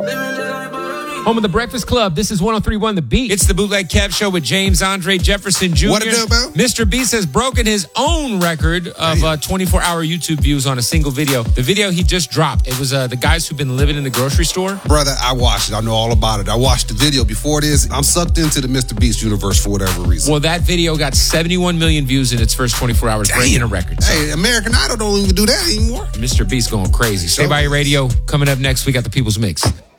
Home of the Breakfast Club. This is 103.1 The Beat. It's the Bootleg Kev Show with James Andre Jefferson Jr. What it do, Bo? Mr. Beast has broken his own record of 24-hour YouTube views on a single video. The video he just dropped, it was the guys who've been living in the grocery store. Brother, I watched it. I know all about it. I watched the video before this. I'm sucked into the Mr. Beast universe for whatever reason. Well, that video got 71 million views in its first 24 hours, breaking a record. So. Hey, American Idol don't even do that anymore. Mr. Beast going crazy. Stay by your radio. Coming up next, we got the People's Mix.